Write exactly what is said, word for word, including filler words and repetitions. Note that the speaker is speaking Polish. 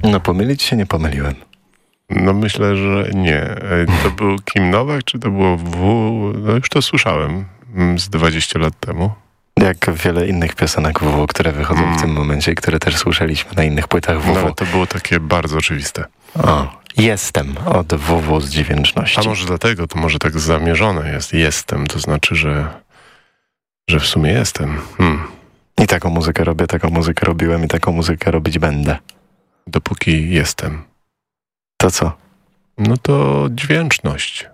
No pomylić się nie pomyliłem. No myślę, że nie. To był Kim Nowak, czy to było W? No już to słyszałem z dwadzieścia lat temu. Jak wiele innych piosenek W W, które wychodzą mm. w tym momencie i które też słyszeliśmy na innych płytach W W. No to było takie bardzo oczywiste. O, jestem od W W z Dźwięczności. A może dlatego, to może tak zamierzone jest. Jestem, to znaczy, że, że w sumie jestem. Hmm. I taką muzykę robię, taką muzykę robiłem i taką muzykę robić będę. Dopóki jestem. To co? No to dźwięczność.